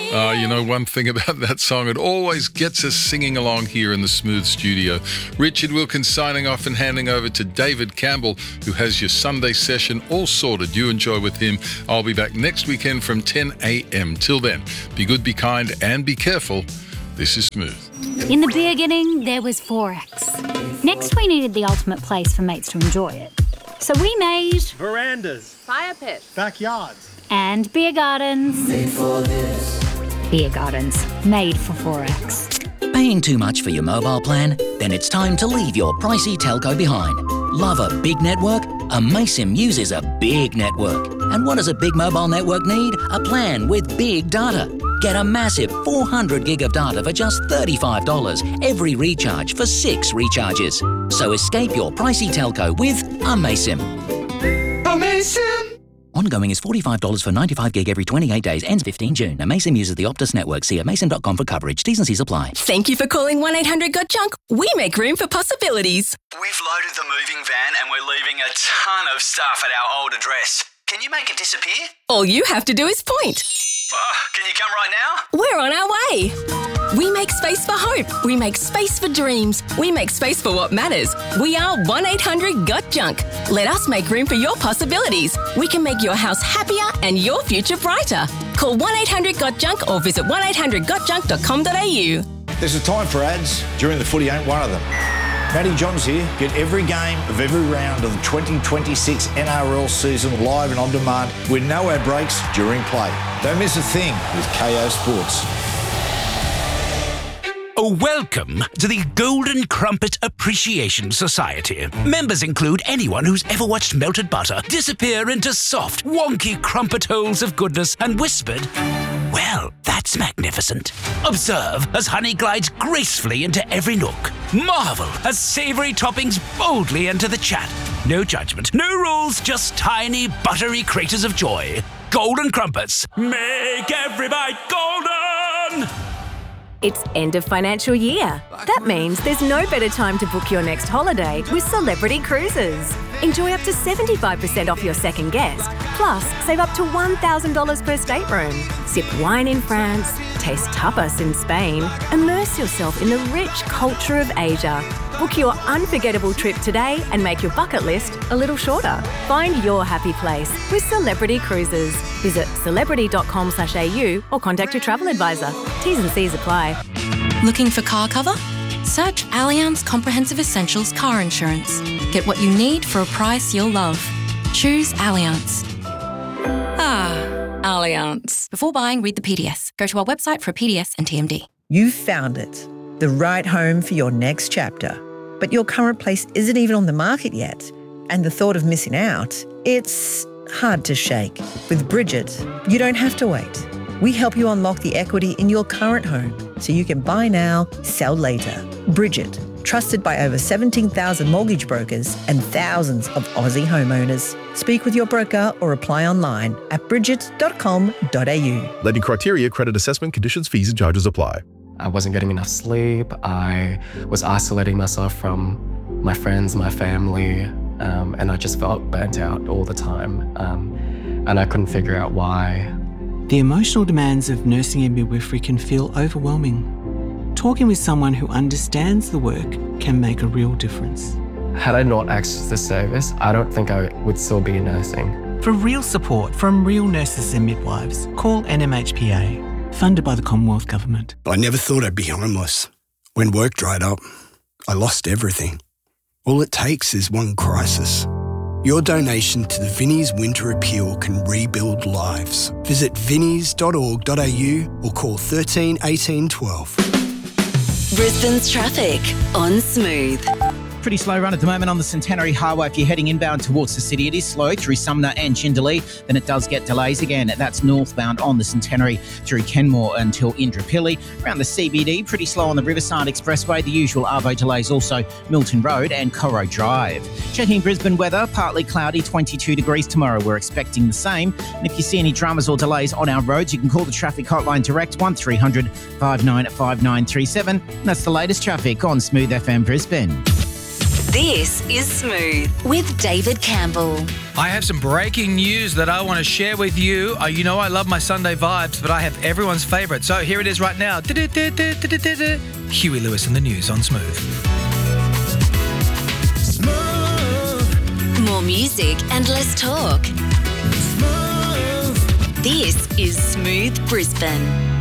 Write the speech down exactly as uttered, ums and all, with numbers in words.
Uh, you know, one thing about that song, it always gets us singing along here in the Smooth studio. Richard Wilkins signing off and handing over to David Campbell, who has your Sunday session all sorted. You enjoy with him. I'll be back next weekend from ten a.m. Till then, be good, be kind, and be careful. This is Smooth. In the beginning, there was Forex. Next, we needed the ultimate place for mates to enjoy it. So we made... verandas, fire pits, backyards, and beer gardens. Made for this. Beer gardens, made for Forex. Paying too much for your mobile plan? Then it's time to leave your pricey telco behind. Love a big network? Amaysim uses a big network. And what does a big mobile network need? A plan with big data. Get a massive four hundred gig of data for just thirty-five dollars every recharge for six recharges. So escape your pricey telco with Amaysim. Amaysim! Ongoing is forty-five dollars for ninety-five gig every twenty-eight days, ends fifteenth June. Amaysim uses the Optus network. See amaysim dot com for coverage. T's and C's apply. Thank you for calling one eight hundred got junk. We make room for possibilities. We've loaded the moving van and we're leaving a ton of stuff at our old address. Can you make it disappear? All you have to do is point. Oh, can you come right now? We're on our way. We make space for hope. We make space for dreams. We make space for what matters. We are one eight hundred got junk. Let us make room for your possibilities. We can make your house happier and your future brighter. Call one eight hundred got junk or visit one eight hundred got junk dot com dot a u. There's a time for ads. During the footy ain't one of them. Matty Johns here. Get every game of every round of the twenty twenty-six N R L season live and on demand with no ad breaks during play. Don't miss a thing with K O Sports. Welcome to the Golden Crumpet Appreciation Society. Members include anyone who's ever watched melted butter disappear into soft, wonky crumpet holes of goodness and whispered, "Well, that's magnificent." Observe as honey glides gracefully into every nook. Marvel as savoury toppings boldly enter the chat. No judgment, no rules, just tiny, buttery craters of joy. Golden Crumpets. Make every bite golden! It's end of financial year. That means there's no better time to book your next holiday with Celebrity Cruises. Enjoy up to seventy-five percent off your second guest. Plus, save up to one thousand dollars per stateroom. Sip wine in France, taste tapas in Spain, immerse yourself in the rich culture of Asia. Book your unforgettable trip today and make your bucket list a little shorter. Find your happy place with Celebrity Cruises. Visit celebrity dot com slash a u or contact your travel advisor. T's and C's apply. Looking for car cover? Search Allianz Comprehensive Essentials Car Insurance. Get what you need for a price you'll love. Choose Allianz. Ah, Allianz. Before buying, read the P D S. Go to our website for a P D S and T M D. You've found it. The right home for your next chapter. But your current place isn't even on the market yet. And the thought of missing out, it's hard to shake. With Bridget, you don't have to wait. We help you unlock the equity in your current home so you can buy now, sell later. Bridget, trusted by over seventeen thousand mortgage brokers and thousands of Aussie homeowners. Speak with your broker or apply online at bridget dot com dot a u. Lending criteria, credit assessment, conditions, fees and charges apply. I wasn't getting enough sleep. I was isolating myself from my friends, my family, um, and I just felt burnt out all the time. Um, and I couldn't figure out why. The emotional demands of nursing and midwifery can feel overwhelming. Talking with someone who understands the work can make a real difference. Had I not accessed this service, I don't think I would still be nursing. For real support from real nurses and midwives, call N M H P A. Funded by the Commonwealth Government. I never thought I'd be homeless. When work dried up, I lost everything. All it takes is one crisis. Your donation to the Vinnie's Winter Appeal can rebuild lives. Visit vinnies dot org dot a u or call thirteen eighteen twelve. Brisbane's traffic on Smooth. Pretty slow run at the moment on the Centenary Highway. If you're heading inbound towards the city, it is slow through Sumner and Jindalee. Then it does get delays again. That's northbound on the Centenary through Kenmore until Indooroopilly. Around the C B D, pretty slow on the Riverside Expressway. The usual Arvo delays also Milton Road and Corro Drive. Checking Brisbane weather, partly cloudy, twenty-two degrees tomorrow. We're expecting the same. And if you see any dramas or delays on our roads, you can call the traffic hotline direct one three hundred five nine five nine three seven. And that's the latest traffic on Smooth F M Brisbane. This is Smooth with David Campbell. I have some breaking news that I want to share with you. Uh, you know I love my Sunday vibes, but I have everyone's favourite. So here it is right now. Huey Lewis in the news on Smooth. Smooth. More music and less talk. Smooth. This is Smooth Brisbane.